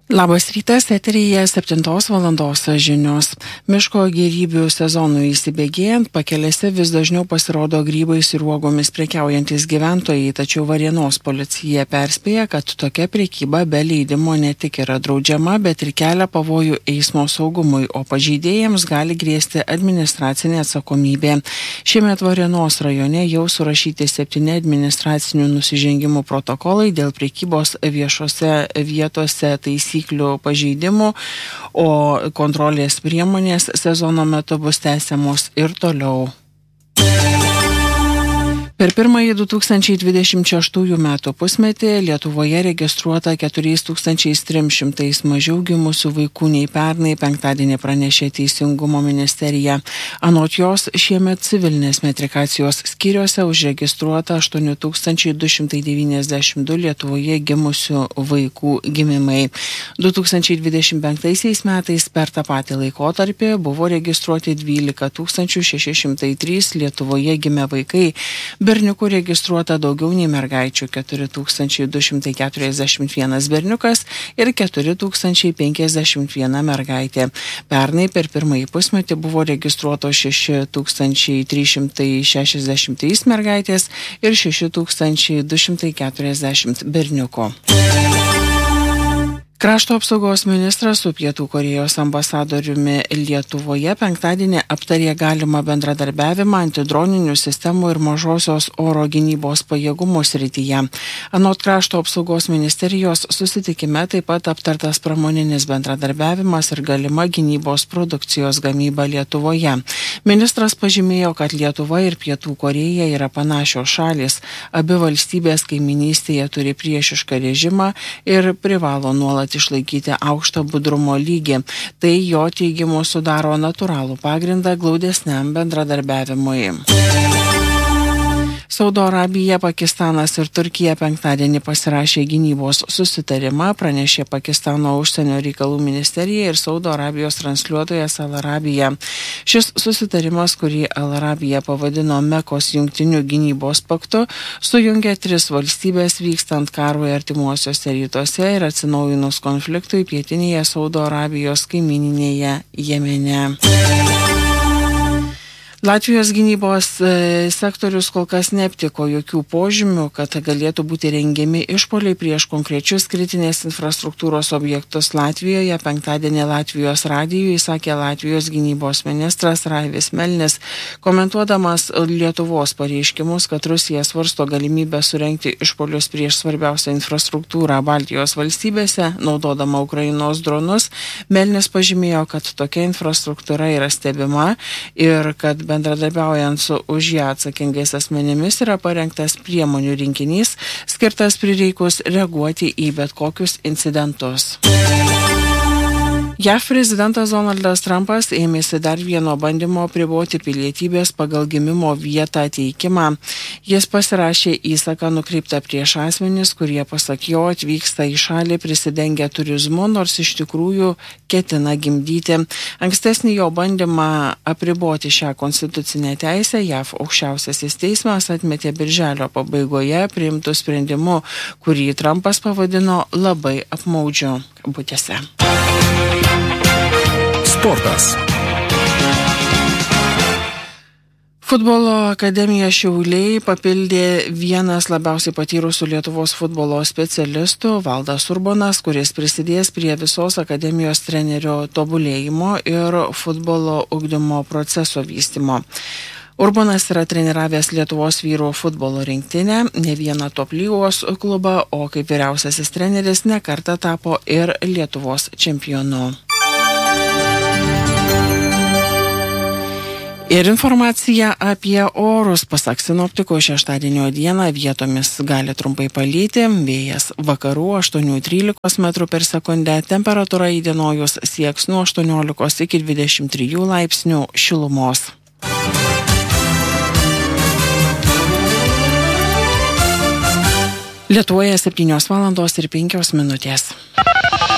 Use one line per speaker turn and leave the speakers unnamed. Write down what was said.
Labas rytas, eteryje 7 valandos žinios. Miško gėrybių sezonui įsibėgėjant, pakelėse vis dažniau pasirodo grybais ir uogomis prekiaujantis gyventojai, tačiau Varėnos policija perspėja, kad tokia prekyba be leidimo ne tik yra draudžiama, bet ir kelia pavojų eismo saugumui, o pažeidėjams gali grėsti administracinė atsakomybė. Šiemet Varėnos rajone jau surašyti 7 administracinių nusižengimų protokolai dėl prekybos viešose vietose taisyklių pažeidimų, o kontrolės priemonės sezono metu bus tęsiamos ir toliau. Per pirmąjį 2026 metų pusmetį Lietuvoje registruota 4300 mažiau gimusių vaikų nei pernai, penktadienį pranešė Teisingumo ministerija. Anot jos, šiemet civilinės metrikacijos skyriuose užregistruota 8292 Lietuvoje gimusių vaikų gimimai. 2025 metais per tą patį laikotarpį buvo registruoti 12 603 Lietuvoje gimę vaikai. Berniukų registruota daugiau nei mergaičių – 4241 berniukas ir 4051 mergaitė. Pernai per pirmąjį pusmetį buvo registruotos 6363 mergaitės ir 6240 berniukų. Krašto apsaugos ministras su Pietų Korėjos ambasadoriumi Lietuvoje penktadienį aptarė galimą bendradarbiavimą antidroninių sistemų ir mažosios oro gynybos pajėgumų srityje. Anot Krašto apsaugos ministerijos susitikime taip pat aptartas pramoninis bendradarbiavimas ir galima gynybos produkcijos gamyba Lietuvoje. Ministras pažymėjo, kad Lietuva ir Pietų Korėja yra panašios šalys. Abi valstybės kaiminystėje turi priešišką režimą ir privalo nuolat išlaikyti aukštą budrumo lygį. Tai jo teigimu sudaro natūralų pagrindą glaudesniam bendradarbiavimui. Saudo Arabija, Pakistanas ir Turkija penktadienį pasirašė gynybos susitarimą, pranešė Pakistano užsienio reikalų ministerija ir Saudo Arabijos transliuotojas Al Arabija. Šis susitarimas, kurį Al Arabija pavadino Mekos jungtinių gynybos paktu, sujungia 3 valstybės vykstant karui artimuosiuose rytuose ir atsinaujinus konfliktui pietinėje Saudo Arabijos kaimyninėje Jemene. Latvijos gynybos sektorius kol kas neaptiko jokių požymių, kad galėtų būti rengiami išpoliai prieš konkrečius kritinės infrastruktūros objektus Latvijoje. Penktadienį Latvijos radijui sakė Latvijos gynybos ministras Raivis Melnis, komentuodamas Lietuvos pareiškimus, kad Rusija svarsto galimybę surengti išpolius prieš svarbiausią infrastruktūrą Baltijos valstybėse, naudodama Ukrainos dronus. Melnis pažymėjo, kad tokia infrastruktūra yra stebima ir kad bendradarbiaujant su už ją atsakingais asmenimis yra parengtas priemonių rinkinys, skirtas prireikus reaguoti į bet kokius incidentus. JAV prezidentas Donaldas Trumpas ėmėsi dar vieno bandymo apriboti pilietybės pagal gimimo vietą teikimą. Jis pasirašė įsaką nukreiptą prieš asmenis, kurie pasak jo atvyksta į šalį prisidengę turizmu, nors iš tikrųjų ketina gimdyti. Ankstesnį jo bandymą apriboti šią konstitucinę teisę JAV aukščiausiasis teismas atmetė birželio pabaigoje priimtų sprendimu, kurį Trumpas pavadino labai apmaudžiu. Kabutėse.
Sportas.
Futbolo akademija Šiauliai papildė vienas labiausiai patyrusių Lietuvos futbolo specialistų, Valdas Urbonas, kuris prisidės prie visos akademijos trenerio tobulėjimo ir futbolo ugdymo proceso vystymo. Urbonas yra treniravęs Lietuvos vyrų futbolo rinktinę, ne vieną top lygos klubą, o kaip vyriausiasis treneris nekartą tapo ir Lietuvos čempionu. Ir informacija apie orus. Pasak sinoptikų, šeštadienio dieną vietomis gali trumpai palyti, vėjas vakarų 8–13 m/s, temperatūra įdienojus sieks nuo 18 iki 23 laipsnių šilumos. Lietuvoje 7:05 min.